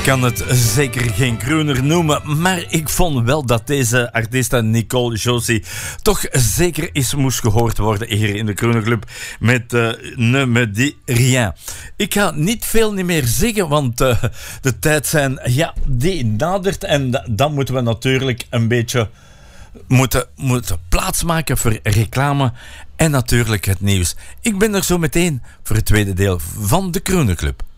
kan het zeker geen crooner noemen, maar ik vond wel dat deze artieste Nicole Josie toch zeker eens moest gehoord worden hier in de Croonerclub met Ne me dis rien. Ik ga niet veel meer zeggen, want de tijd zijn, ja, die nadert en dan moeten we natuurlijk een beetje moeten plaatsmaken voor reclame en natuurlijk het nieuws. Ik ben er zo meteen voor het tweede deel van de Croonerclub.